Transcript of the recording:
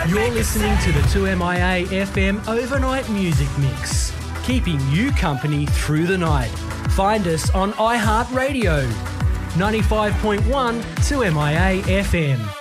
You're listening to the 2MIA FM Overnight Music Mix, keeping you company through the night. Find us on iHeartRadio, 95.1 2MIA FM.